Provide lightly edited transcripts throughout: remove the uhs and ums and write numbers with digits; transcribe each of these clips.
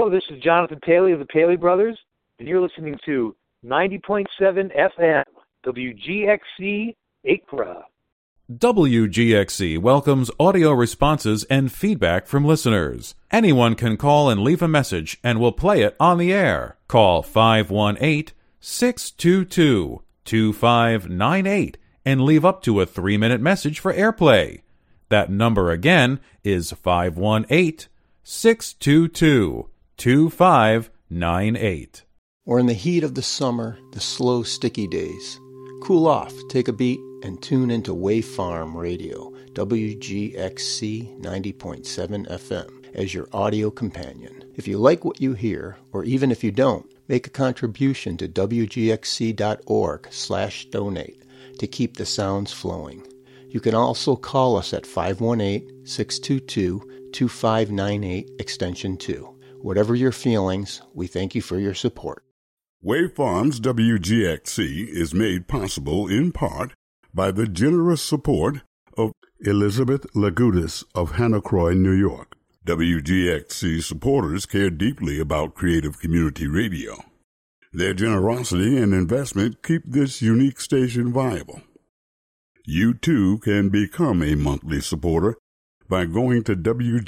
Hello, this is Jonathan Paley of the Paley Brothers, and you're listening to 90.7 FM, WGXC, Accra. WGXC welcomes audio responses and feedback from listeners. Anyone can call and leave a message, and we'll play it on the air. Call 518-622-2598 and leave up to a 3-minute message for airplay. That number again is 518-622-2598. Or in the heat of the summer, the slow, sticky days. Cool off, take a beat, and tune into Wave Farm Radio, WGXC 90.7 FM, as your audio companion. If you like what you hear, or even if you don't, make a contribution to WGXC.org/donate to keep the sounds flowing. You can also call us at 518-622-2598, extension 2. Whatever your feelings, we thank you for your support. Wave Farms WGXC is made possible in part by the generous support of Elizabeth Lagudis of Hannacroy, New York. WGXC supporters care deeply about creative community radio. Their generosity and investment keep this unique station viable. You too can become a monthly supporter by going to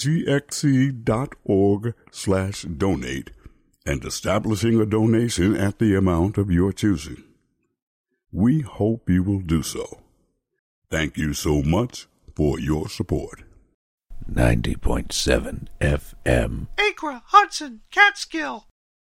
WGXC.org/donate and establishing a donation at the amount of your choosing. We hope you will do so. Thank you so much for your support. 90.7 FM. Accra, Hudson, Catskill.